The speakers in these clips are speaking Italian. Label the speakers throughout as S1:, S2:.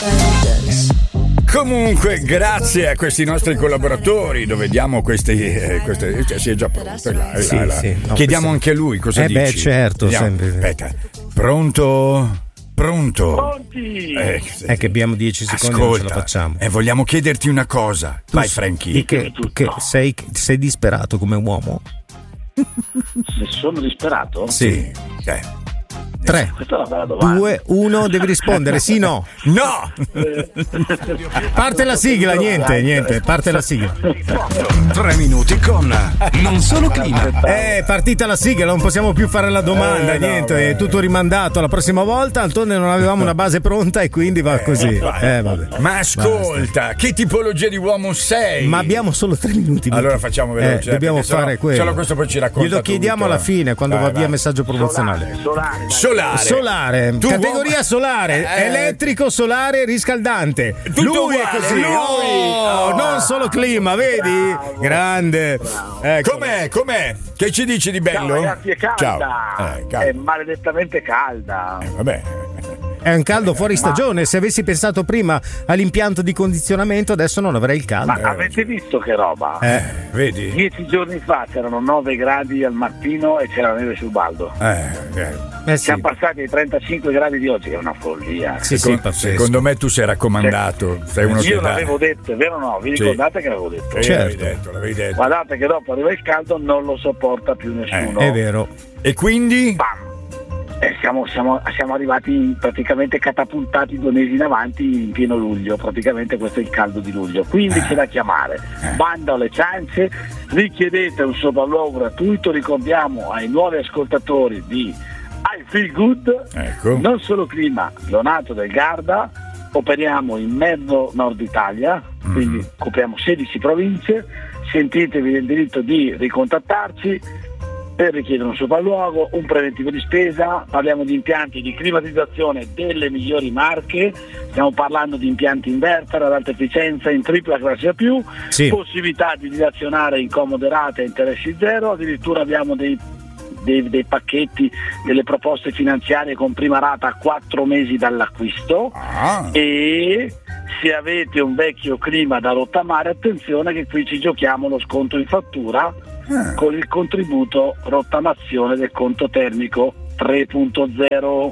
S1: Comunque, grazie a questi nostri collaboratori, dove diamo queste si è già pronto. Là.
S2: Sì. No,
S1: chiediamo anche a lui cosa dici.
S2: Beh, certo, sempre.
S1: Aspetta, pronto?
S3: Pronti?
S2: È che abbiamo 10 secondi,
S1: ascolta,
S2: non ce la facciamo.
S1: Vogliamo chiederti una cosa. Vai, Frankie.
S2: Che sei disperato come uomo?
S3: Se sono disperato?
S1: Sì.
S2: 3, 2, 1, devi rispondere sì, no.
S1: No!
S2: Parte la sigla, niente, parte la sigla.
S4: 3 minuti con Non Solo Clima.
S2: È partita la sigla, non possiamo più fare la domanda, niente, è tutto rimandato. La prossima volta, Antonio, non avevamo una base pronta e quindi va così. Vabbè.
S1: Ma ascolta, che tipologia di uomo sei?
S2: Ma abbiamo solo 3 minuti.
S1: Allora facciamo veloce.
S2: Dobbiamo fare quello.
S1: Solo questo poi ci racconta.
S2: Glielo chiediamo alla fine, quando va via messaggio promozionale. Solare, tu categoria solare, elettrico, solare, riscaldante.
S1: Tutto
S2: lui
S1: uguale,
S2: è così.
S1: lui.
S2: Non solo clima, vedi?
S3: Bravo.
S2: Grande. Ecco.
S1: Com'è? Che ci dici di bello?
S3: Ciao ragazzi, è calda.
S1: Ciao. Calda.
S3: È maledettamente calda.
S1: Vabbè.
S2: È un caldo fuori stagione. Se avessi pensato prima all'impianto di condizionamento, adesso non avrei il caldo.
S3: Ma avete visto che roba?
S1: Vedi?
S3: 10 giorni fa c'erano 9 gradi al mattino e c'era neve sul baldo.
S2: Sì.
S3: Siamo passati ai 35 gradi di oggi, che è una follia.
S1: Secondo me tu sei raccomandato. Sei uno
S3: Io l'avevo detto, è vero o no? Vi ricordate che l'avevo detto?
S2: Certo.
S1: L'avevi detto.
S3: Guardate che dopo arriva il caldo, non lo sopporta più nessuno.
S2: È vero.
S1: E quindi?
S3: Bam! Siamo arrivati praticamente catapultati 2 mesi in avanti in pieno luglio, praticamente questo è il caldo di luglio, quindi c'è da chiamare, bando alle ciance, richiedete un sopralluogo gratuito, ricordiamo ai nuovi ascoltatori di I Feel Good,
S1: ecco.
S3: Non Solo Clima, Leonardo del Garda, operiamo in mezzo nord Italia, quindi copriamo 16 province, sentitevi del diritto di ricontattarci per richiedere un sopralluogo, un preventivo di spesa. Parliamo di impianti di climatizzazione delle migliori marche, stiamo parlando di impianti inverter ad alta efficienza in tripla classe A+, possibilità di dilazionare in comode rate a interessi zero, addirittura abbiamo dei pacchetti, delle proposte finanziarie con prima rata a 4 mesi dall'acquisto. E se avete un vecchio clima da rottamare, attenzione che qui ci giochiamo lo sconto in fattura con il contributo rottamazione del conto termico 3.0.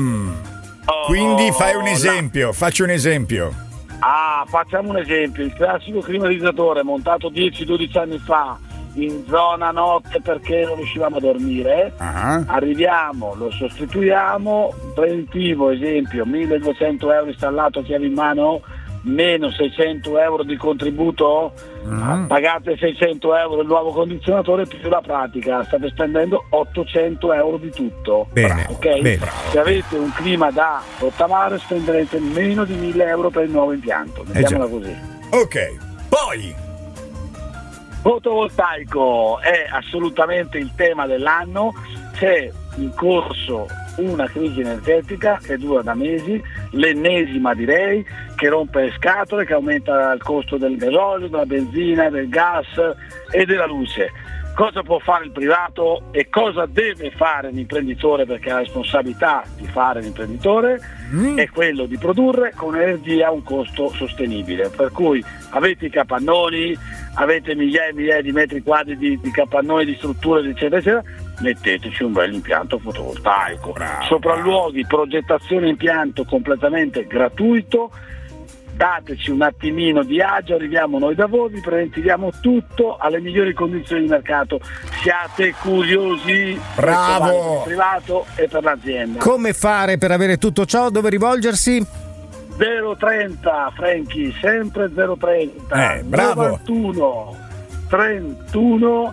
S1: Quindi fai un esempio, faccio un esempio.
S3: Facciamo un esempio, il classico climatizzatore montato 10-12 anni fa in zona notte perché non riuscivamo a dormire, arriviamo, lo sostituiamo, preventivo esempio 1.200 euro installato, chiave in mano, meno 600 euro di contributo, pagate 600 euro il nuovo condizionatore più la pratica, state spendendo 800 euro di tutto.
S2: Bene,
S3: ok?
S2: bene.
S3: Se avete un clima da rottamare spenderete meno di 1.000 euro per il nuovo impianto, mettiamola così.
S1: Ok, poi
S3: fotovoltaico è assolutamente il tema dell'anno, c'è in corso una crisi energetica che dura da mesi, l'ennesima direi, che rompe le scatole, che aumenta il costo del gasolio, della benzina, del gas e della luce. Cosa può fare il privato e cosa deve fare l'imprenditore, perché la responsabilità di fare l'imprenditore è quello di produrre con energia a un costo sostenibile, per cui avete i capannoni, avete migliaia e migliaia di metri quadri di capannoni, di strutture eccetera eccetera, metteteci un bel impianto fotovoltaico, sopralluoghi, progettazione impianto completamente gratuito, dateci un attimino di agio, arriviamo noi da voi, vi preventiamo tutto alle migliori condizioni di mercato, siate curiosi.
S1: Bravo!
S3: Per il privato e per l'azienda.
S2: Come fare per avere tutto ciò? Dove rivolgersi?
S3: 030 Franchi, sempre 030
S1: bravo.
S3: 91 31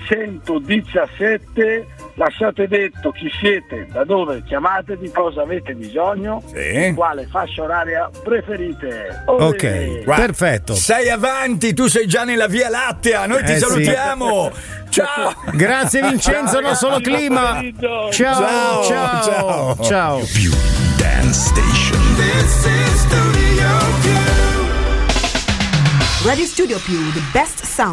S3: 117. Lasciate detto chi siete, da dove chiamate, di cosa avete bisogno, quale fascia oraria preferite.
S2: Ok, perfetto.
S1: Sei avanti, tu sei già nella Via Lattea, noi ti salutiamo. Ciao.
S2: Grazie Vincenzo, non solo clima. Ciao.
S4: Più Dance Station. This is Studio Più.
S5: Radio Studio Più, the best sound.